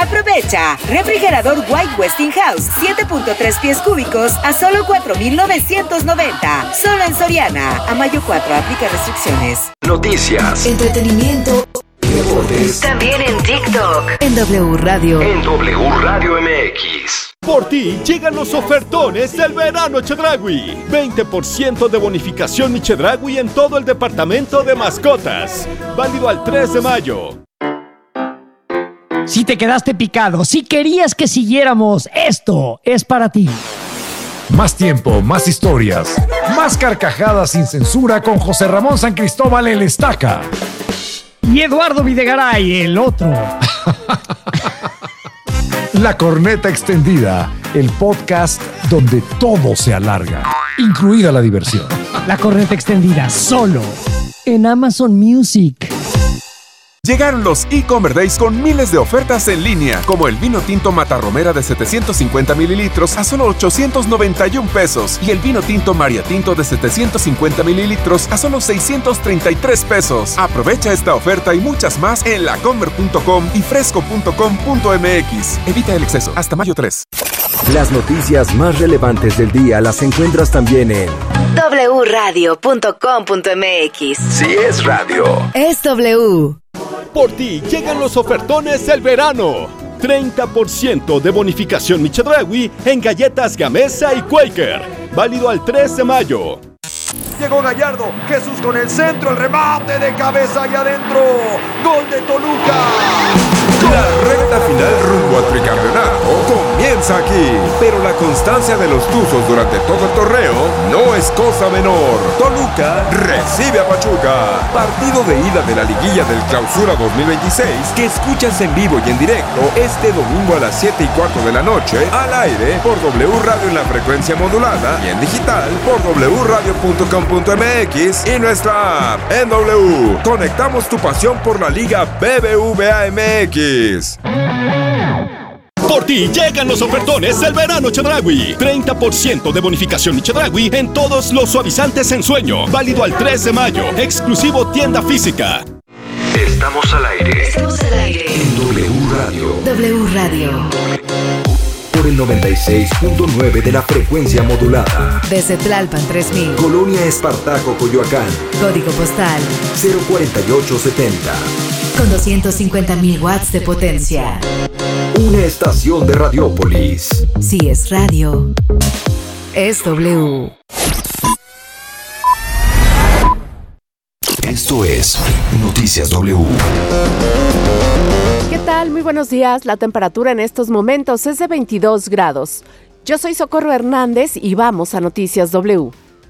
Aprovecha. Refrigerador White Westinghouse 7.3 pies cúbicos a solo 4,990. Solo en Soriana. A mayo 4 aplica restricciones. Noticias, entretenimiento, deportes. También en TikTok. en W Radio. En W Radio MX. Por ti llegan los ofertones del verano Chedraui. 20% de bonificación Mi Chedraui en todo el departamento de mascotas. Válido al 3 de mayo. Si te quedaste picado, si querías que siguiéramos, esto es para ti. Más tiempo, más historias, más carcajadas sin censura con José Ramón San Cristóbal el Estaca. Y Eduardo Videgaray, el otro. La Corneta Extendida, el podcast donde todo se alarga, incluida la diversión. La Corneta Extendida, solo en Amazon Music. Llegaron los e-Commerce Days con miles de ofertas en línea, como el vino tinto Matarromera de 750 mililitros a solo 891 pesos y el vino tinto Maria Tinto de 750 mililitros a solo 633 pesos. Aprovecha esta oferta y muchas más en lacomer.com y fresco.com.mx. Evita el exceso. Hasta mayo 3. Las noticias más relevantes del día las encuentras también en wradio.com.mx. Si es radio. Es W. Por ti llegan los ofertones del verano. 30% de bonificación Mi Chedraui en galletas Gamesa y Quaker. Válido al 3 de mayo. Llegó Gallardo, Jesús con el centro, el remate de cabeza y adentro. Gol de Toluca. La recta final rumbo al tricampeonato comienza aquí, pero la constancia de los Tuzos durante todo el torneo no es cosa menor. Toluca recibe a Pachuca. Partido de ida de la liguilla del Clausura 2026 que escuchas en vivo y en directo este domingo a las 7:15 de la noche al aire por W Radio en la frecuencia modulada y en digital por wradio.com.mx y nuestra app en W. Conectamos tu pasión por la Liga BBVA MX. Por ti llegan los ofertones del verano Chedraui. 30% de bonificación Mi Chedraui en todos los suavizantes en sueño. Válido al 3 de mayo. Exclusivo tienda física. Estamos al aire. Estamos al aire. En W Radio. W Radio. Por el 96.9 de la frecuencia modulada. Desde Tlalpan 3000. Colonia Espartaco, Coyoacán. Código postal 04870. con 250,000 watts de potencia. Una estación de Radiópolis. Si es radio, es W. Esto es Noticias W. ¿Qué tal? Muy buenos días. La temperatura en estos momentos es de 22 grados. Yo soy Socorro Hernández y vamos a Noticias W.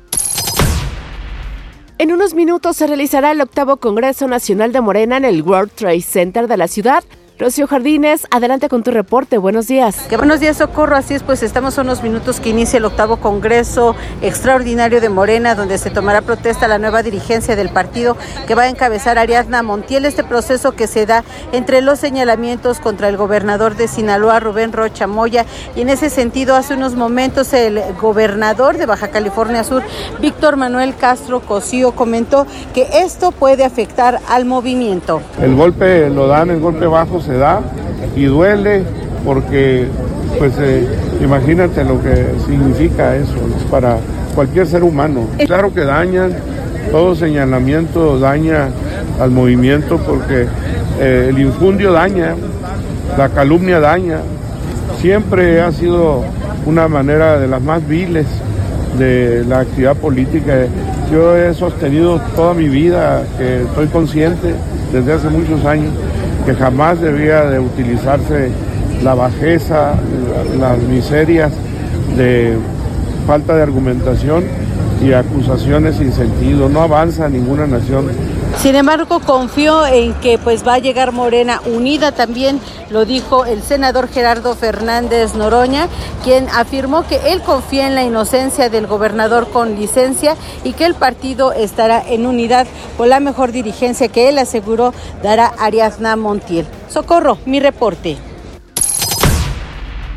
En unos minutos se realizará el 8º Congreso Nacional de Morena en el World Trade Center de la ciudad. Rocío Jardines, adelante con tu reporte. Buenos días. Qué buenos días, Socorro. Así es, pues estamos a unos minutos que inicia el 8º Congreso Extraordinario de Morena, donde se tomará protesta la nueva dirigencia del partido que va a encabezar Ariadna Montiel. Este proceso que se da entre los señalamientos contra el gobernador de Sinaloa, Rubén Rocha Moya, y en ese sentido hace unos momentos el gobernador de Baja California Sur, Víctor Manuel Castro Cosío, comentó que esto puede afectar al movimiento. El golpe lo dan, el golpe bajo se da y duele porque pues imagínate lo que significa eso para cualquier ser humano. Claro que dañan, todo señalamiento daña al movimiento porque el infundio daña, la calumnia daña, siempre ha sido una manera de las más viles de la actividad política. Yo he sostenido toda mi vida, que estoy consciente desde hace muchos años, que jamás debía de utilizarse la bajeza, las miserias de falta de argumentación y acusaciones sin sentido. No avanza ninguna nación. Sin embargo, confío en que pues va a llegar Morena unida. También lo dijo el senador Gerardo Fernández Noroña, quien afirmó que él confía en la inocencia del gobernador con licencia y que el partido estará en unidad con la mejor dirigencia que él aseguró dará Ariadna Montiel. Socorro, mi reporte.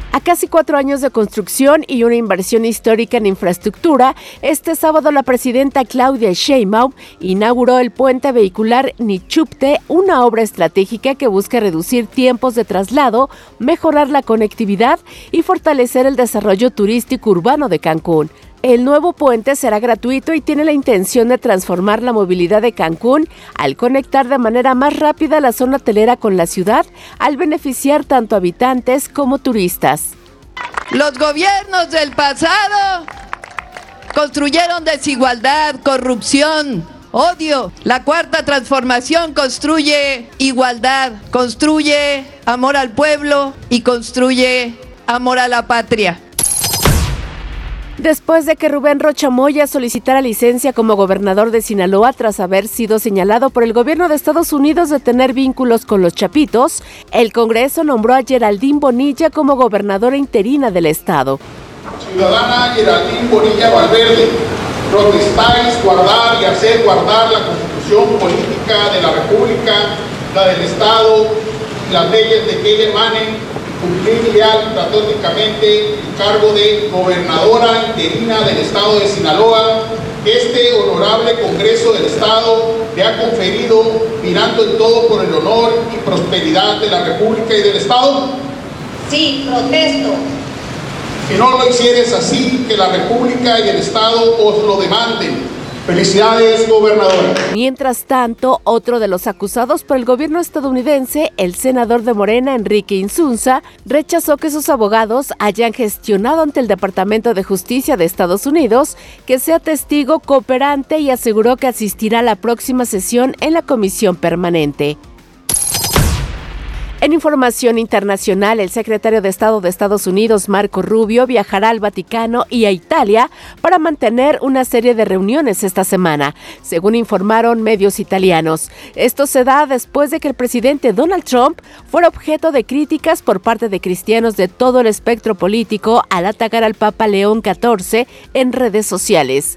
A casi 4 años de construcción y una inversión histórica en infraestructura, este sábado la presidenta Claudia Sheinbaum inauguró el puente vehicular Nichupte, una obra estratégica que busca reducir tiempos de traslado, mejorar la conectividad y fortalecer el desarrollo turístico urbano de Cancún. El nuevo puente será gratuito y tiene la intención de transformar la movilidad de Cancún al conectar de manera más rápida la zona hotelera con la ciudad, al beneficiar tanto habitantes como turistas. Los gobiernos del pasado construyeron desigualdad, corrupción, odio. La cuarta transformación construye igualdad, construye amor al pueblo y construye amor a la patria. Después de que Rubén Rocha Moya solicitara licencia como gobernador de Sinaloa tras haber sido señalado por el gobierno de Estados Unidos de tener vínculos con los Chapitos, el Congreso nombró a Geraldine Bonilla como gobernadora interina del estado. Ciudadana Geraldine Bonilla Valverde, protestáis guardar y hacer guardar la Constitución política de la República, la del Estado y las leyes de que ella emanen, cumplir leal y patrióticamente el cargo de gobernadora interina del Estado de Sinaloa, que este honorable Congreso del Estado le ha conferido, mirando en todo por el honor y prosperidad de la República y del Estado? Sí, protesto. Si no lo hicieres así, que la República y el Estado os lo demanden. Felicidades, gobernadora. Mientras tanto, otro de los acusados por el gobierno estadounidense, el senador de Morena, Enrique Insunza, rechazó que sus abogados hayan gestionado ante el Departamento de Justicia de Estados Unidos que sea testigo cooperante y aseguró que asistirá a la próxima sesión en la comisión permanente. En información internacional, el secretario de Estado de Estados Unidos, Marco Rubio, viajará al Vaticano y a Italia para mantener una serie de reuniones esta semana, según informaron medios italianos. Esto se da después de que el presidente Donald Trump fuera objeto de críticas por parte de cristianos de todo el espectro político al atacar al Papa León XIV en redes sociales.